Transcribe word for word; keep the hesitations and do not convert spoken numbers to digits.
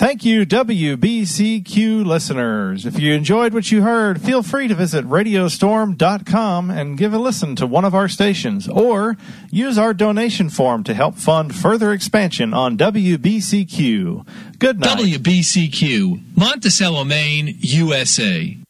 Thank you, W B C Q listeners. If you enjoyed what you heard, feel free to visit radio storm dot com and give a listen to one of our stations, or use our donation form to help fund further expansion on W B C Q. Good night. W B C Q, Monticello, Maine, U S A.